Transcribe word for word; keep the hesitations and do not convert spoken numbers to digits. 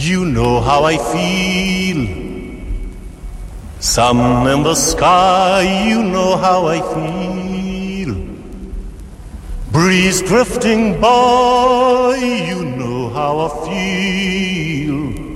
You know how I feel. Sun in the sky, you know how I feel. Breeze drifting by, you know how I feel.